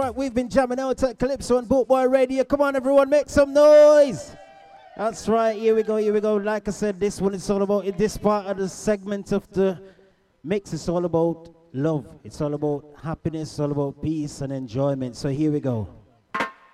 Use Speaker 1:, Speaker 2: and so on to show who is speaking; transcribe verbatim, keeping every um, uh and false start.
Speaker 1: right, we've been jamming out at Calypso and Bootboy Radio. Come on, everyone, make some noise. That's right, here we go, here we go. Like I said, this one is all about, in this part of the segment of the mix, it's all about love. It's all about happiness, it's all about peace and enjoyment. So here we go.